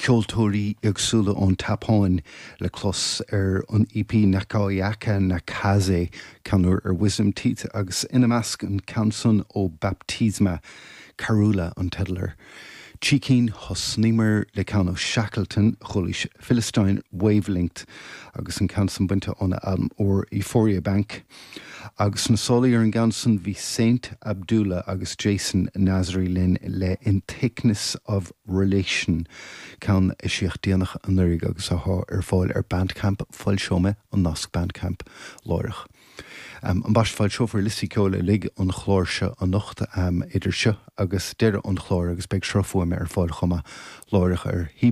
ceoltóirí agsúla ón tapáin le clos an EP na cáiacha na Cazé canúir Wisdom Teeth agus inamasc an canson ó baptisma Carúla an tedlar. Chícín hosnímar le can ó Shackleton cholis Philistine Wavelength agus an canson bunta óna album ó Euphoria Bank. Agus na sólaí an ganson bhí Saint Abdullah agus Jason Nazari Lynn le In Thickness of Relation can isiocht déanach an nurig agus a fáil Bandcamp fáil seome an nasc Bandcamp láirech. An bas fáil seofar lisí ceola lig an chlór se an nocht idir se agus deire an chlór agus beag srofuam fáil chuma láirech